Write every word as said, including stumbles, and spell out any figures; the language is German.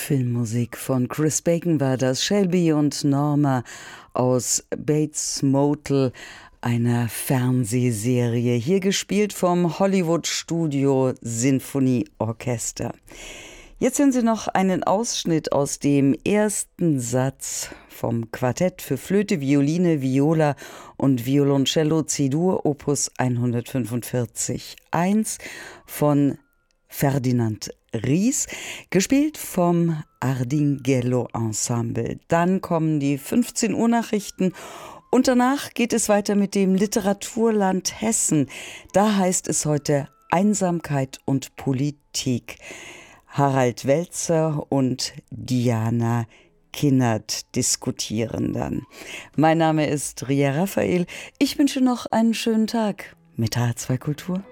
Filmmusik von Chris Bacon war das. Shelby und Norma aus Bates Motel, einer Fernsehserie. Hier gespielt vom Hollywood Studio Sinfonieorchester. Jetzt hören Sie noch einen Ausschnitt aus dem ersten Satz vom Quartett für Flöte, Violine, Viola und Violoncello C-Dur Opus hundertfünfundvierzig eins von Ferdinand Ries, gespielt vom Ardinghello Ensemble. Dann kommen die fünfzehn Uhr Nachrichten und danach geht es weiter mit dem Literaturland Hessen. Da heißt es heute Einsamkeit und Politik. Harald Welzer und Diana Kinnert diskutieren dann. Mein Name ist Ria Raphael. Ich wünsche noch einen schönen Tag mit H zwei Kultur.